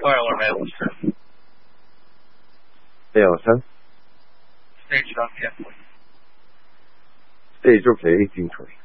Tyler Madison. 123. Stage not yet, please. Stage okay, 1820.